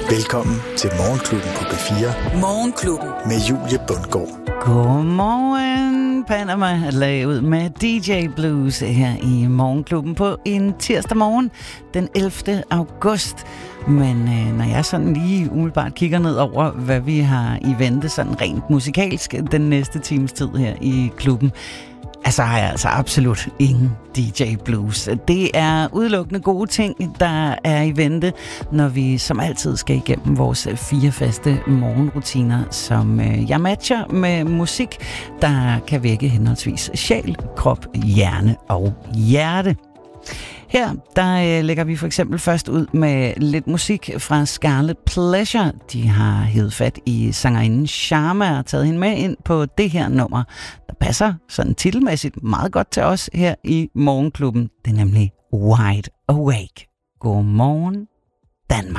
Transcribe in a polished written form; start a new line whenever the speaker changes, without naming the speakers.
Velkommen til Morgenklubben på P4.
Morgenklubben.
Med Julie Bundgaard.
Godmorgen, Panama. Lag ud med DJ Blues her i Morgenklubben på en tirsdag morgen, den 11. august. Men når jeg sådan lige umiddelbart kigger ned over, hvad vi har i vente sådan rent musikalsk den næste times tid her i klubben, altså har jeg altså absolut ingen DJ Blues. Det er udelukkende gode ting, der er i vente, når vi som altid skal igennem vores 4 faste morgenrutiner, som jeg matcher med musik, der kan vække henholdsvis sjæl, krop, hjerne og hjerte. Her, der lægger vi for eksempel først ud med lidt musik fra Scarlet Pleasure. De har hævet fat i sangerinden Sharma og taget hende med ind på det her nummer, der passer sådan titelmæssigt meget godt til os her i Morgenklubben. Det er nemlig Wide Awake. Godmorgen, Danmark.